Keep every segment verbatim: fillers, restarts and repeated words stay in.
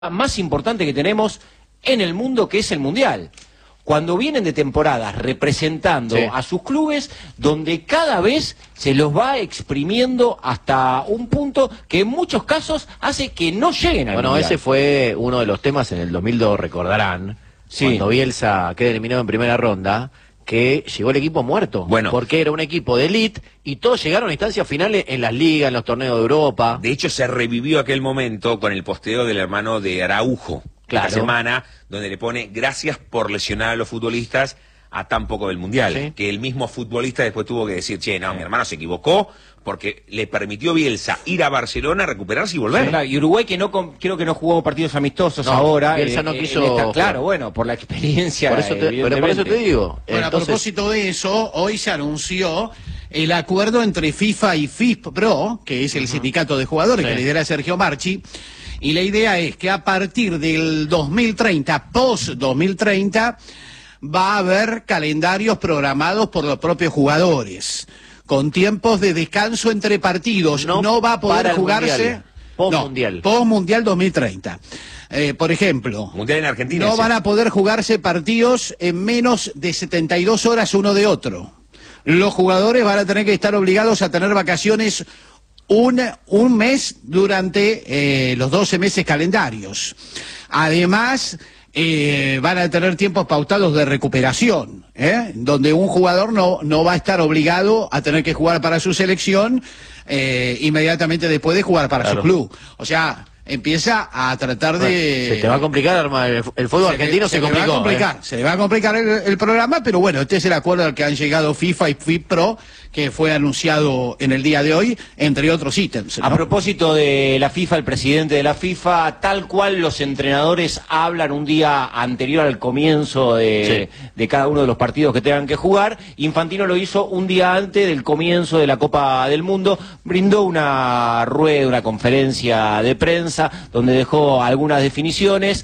más importante que tenemos en el mundo, que es el Mundial. Cuando vienen de temporadas representando sí. a sus clubes, donde cada vez se los va exprimiendo hasta un punto que en muchos casos hace que no lleguen al Bueno, Mundial. Ese fue uno de los temas en el dos mil dos, recordarán, sí. cuando Bielsa queda eliminado en primera ronda, que llegó el equipo muerto, bueno, porque era un equipo de elite y todos llegaron a instancias finales en las ligas, en los torneos de Europa. De hecho, se revivió aquel momento con el posteo del hermano de Araujo, claro. esta semana, donde le pone gracias por lesionar a los futbolistas a tan poco del Mundial. ¿Sí? Que el mismo futbolista después tuvo que decir, che, no, mi hermano se equivocó, porque le permitió Bielsa ir a Barcelona, recuperarse y volver. Sí, claro. Y Uruguay, que no creo que no jugó partidos amistosos no, ahora. Bielsa eh, no quiso. Esta, claro, bueno, por la experiencia. Por eso te, pero por eso te digo. Bueno, Entonces... a propósito de eso, hoy se anunció el acuerdo entre FIFA y FIFPro, que es el uh-huh. sindicato de jugadores sí. que lidera Sergio Marchi. Y la idea es que a partir del dos mil treinta, post dos mil treinta, va a haber calendarios programados por los propios jugadores, con tiempos de descanso entre partidos. No, no va a poder jugarse... Post-mundial. No, post-mundial dos mil treinta. Eh, por ejemplo... Mundial en Argentina. No sí. van a poder jugarse partidos en menos de setenta y dos horas uno de otro. Los jugadores van a tener que estar obligados a tener vacaciones un, un mes durante eh, los doce meses calendarios. Además... Eh, van a tener tiempos pautados de recuperación, ¿eh? donde un jugador no, no va a estar obligado a tener que jugar para su selección eh, inmediatamente después de jugar para claro. su club. O sea, empieza a tratar de... Se te va a complicar, hermano. El, el fútbol se argentino le, se, se complicó. Le va a complicar, ¿eh? Se le va a complicar el, el programa, pero bueno, este es el acuerdo al que han llegado FIFA y FIFPro, que fue anunciado en el día de hoy, entre otros ítems, ¿no? A propósito de la FIFA, el presidente de la FIFA, tal cual los entrenadores hablan un día anterior al comienzo de, sí. de cada uno de los partidos que tengan que jugar, Infantino lo hizo un día antes del comienzo de la Copa del Mundo, brindó una rueda, una conferencia de prensa, donde dejó algunas definiciones.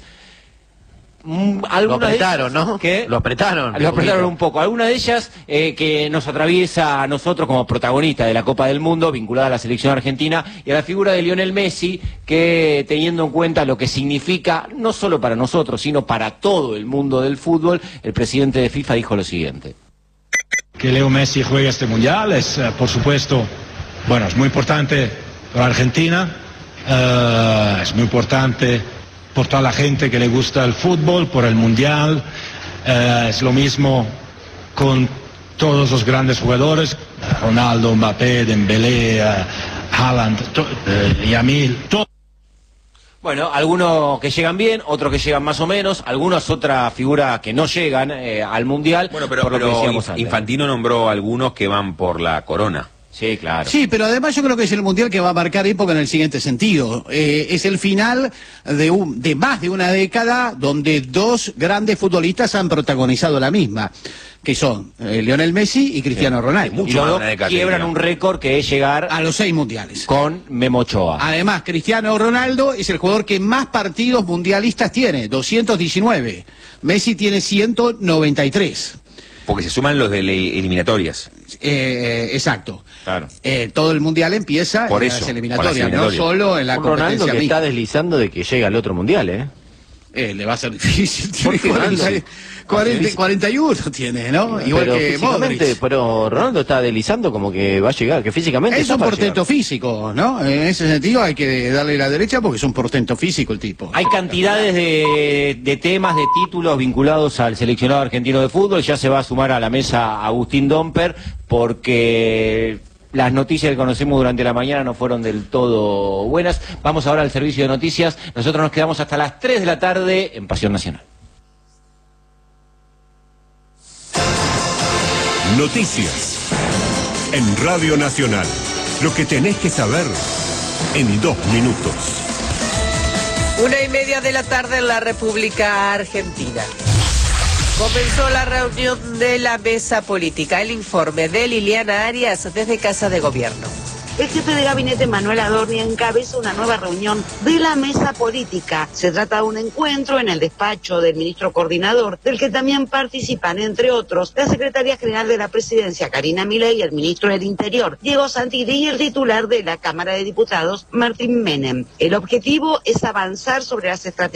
Algunas lo apretaron, ellas, ¿no? ¿qué? Lo apretaron. Lo apretaron un poco. Algunas de ellas eh, que nos atraviesa a nosotros como protagonistas de la Copa del Mundo, vinculada a la selección argentina, y a la figura de Lionel Messi, que teniendo en cuenta lo que significa, no solo para nosotros, sino para todo el mundo del fútbol, el presidente de FIFA dijo lo siguiente. Que Leo Messi juegue este Mundial es, uh, por supuesto, bueno, es muy importante para Argentina, uh, es muy importante por toda la gente que le gusta el fútbol, por el Mundial, eh, es lo mismo con todos los grandes jugadores, Ronaldo, Mbappé, Dembélé, uh, Haaland, uh, Yamil, todo. Bueno, algunos que llegan bien, otros que llegan más o menos, algunas otras figuras que no llegan eh, al Mundial. Bueno, pero, por lo pero que decíamos antes. Infantino nombró algunos que van por la corona. Sí, claro. Sí, pero además yo creo que es el Mundial que va a marcar época en el siguiente sentido. Eh, es el final de, un, de más de una década donde dos grandes futbolistas han protagonizado la misma, que son eh, Lionel Messi y Cristiano sí, Ronaldo. Y los dos quiebran un récord que es llegar a los seis mundiales. Con Memo Ochoa. Además, Cristiano Ronaldo es el jugador que más partidos mundialistas tiene, doscientos diecinueve. Messi tiene ciento noventa y tres. Porque se suman los de eliminatorias. Eh, exacto. Claro. Eh, todo el mundial empieza por en eso, las eliminatorias, las eliminatorias, no solo en la un competencia Ronaldo que mixta. está deslizando de que llega al otro mundial, ¿eh? Eh, le va a ser difícil. Tiene cuarenta, cuarenta, cuarenta y uno tiene, ¿no? Igual pero que Modric. Pero Ronaldo está deslizando como que va a llegar, que físicamente es un portento físico, ¿no? En ese sentido hay que darle la derecha porque es un portento físico el tipo. Hay cantidades de, de temas, de títulos vinculados al seleccionado argentino de fútbol. Ya se va a sumar a la mesa Agustín Domper porque las noticias que conocemos durante la mañana no fueron del todo buenas. Vamos ahora al servicio de noticias. Nosotros nos quedamos hasta las tres de la tarde en Pasión Nacional. Noticias en Radio Nacional. Lo que tenés que saber en dos minutos. Una y media de la tarde en la República Argentina. Comenzó la reunión de la mesa política. El informe de Liliana Arias desde Casa de Gobierno. el jefe de gabinete Manuel Adorni encabeza una nueva reunión de la mesa política. Se trata de un encuentro en el despacho del ministro coordinador, del que también participan, entre otros, la secretaria general de la presidencia, Karina Milei, el ministro del Interior, Diego Santilli, y el titular de la Cámara de Diputados, Martín Menem. El objetivo es avanzar sobre las estrategias